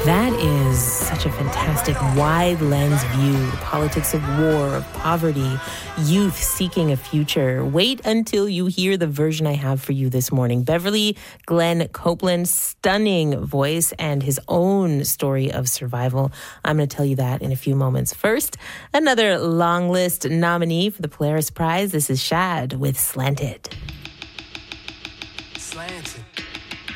That is such a fantastic wide lens view. The politics of war, of poverty, youth seeking a future. Wait until you hear the version I have for you this morning. Beverly Glenn Copeland, stunning voice and his own story of survival. I'm going to tell you that in a few moments. First, another long list nominee for the Polaris Prize. This is Shad with Slanted.